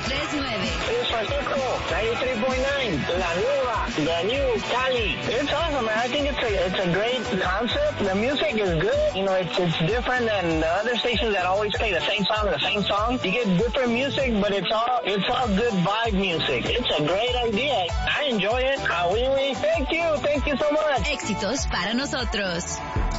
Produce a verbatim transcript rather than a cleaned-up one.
tres nueve. It's Francisco, ninety-three point nine, La Nueva, the new Cali. It's awesome, man. I think it's a, it's a great concept. The music is good. You know, it's, it's different than the other stations that always play the same song, the same song. You get different music, but it's all, it's all good vibe music. It's a great idea. I enjoy it. Ah, oui, oui. Thank you. Thank you so much. Éxitos para nosotros.